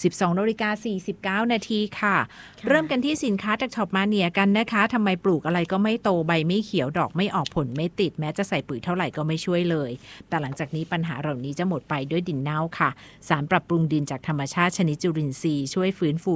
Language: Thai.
12:49 นาทีค่ะเริ่มกันที่สินค้าจากท็อปมาเนียกันนะคะทำไมปลูกอะไรก็ไม่โตใบไม่เขียวดอกไม่ออกผลไม่ติดแม้จะใส่ปุ๋ยเท่าไหร่ก็ไม่ช่วยเลยแต่หลังจากนี้ปัญหาเหล่านี้จะหมดไปด้วยดินเน่าค่ะสารปรับปรุงดินจากธรรมชาติชนิดจุลินทรีย์ช่วยฟื้นฟู